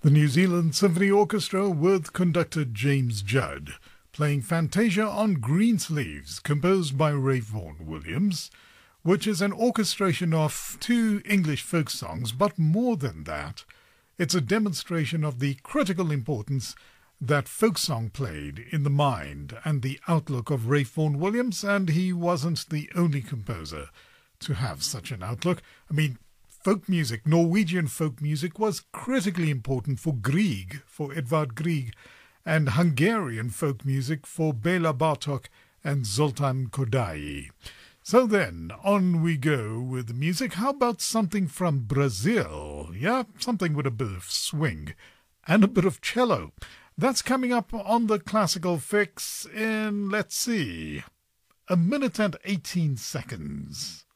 The New Zealand Symphony Orchestra with conductor James Judd playing Fantasia on Greensleeves, composed by Ray Vaughan Williams, which is an orchestration of two English folk songs, but more than that, it's a demonstration of the critical importance that folk song played in the mind and the outlook of Ray Vaughan Williams, and he wasn't the only composer to have such an outlook. I mean, folk music, Norwegian folk music, was critically important for Grieg, for Edvard Grieg, and Hungarian folk music for Bela Bartok and Zoltan Kodaly. So then, on we go with the music. How about something from Brazil? Yeah, something with a bit of swing and a bit of cello. That's coming up on the Classical Fix in, let's see, 1 minute and 18 seconds.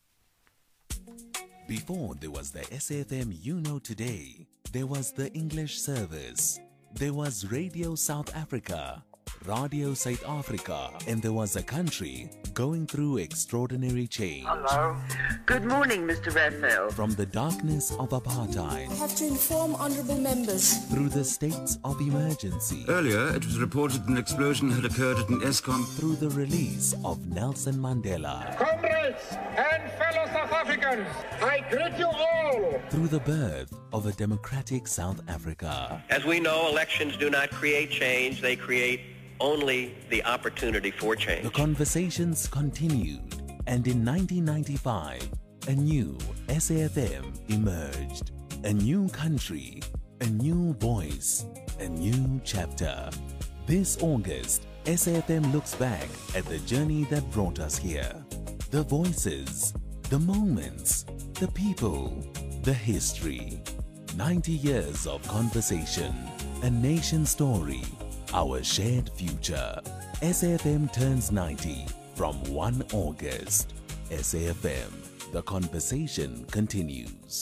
Before there was the SAFM you know today, there was the English service, there was Radio South Africa, Radio South Africa, and there was a country going through extraordinary change. Hello. Good morning, Mr. Raphael. From the darkness of apartheid, I have to inform honourable members, through the states of emergency, Earlier, it was reported an explosion had occurred at an ESCOM. through the release of Nelson Mandela, Comrades and fellow South Africans, I greet you all. through the birth of a democratic South Africa. As we know, elections do not create change, they create only the opportunity for change. The conversations continued, and in 1995, a new SAFM emerged. A new country, a new voice, a new chapter. This August, SAFM looks back at the journey that brought us here. The voices, the moments, the people, the history. 90 years of conversation, a nation story, our shared future. SAFM turns 90 from 1 August. SAFM, the conversation continues.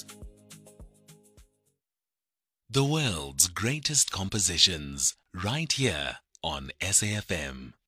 The world's greatest compositions, right here on SAFM.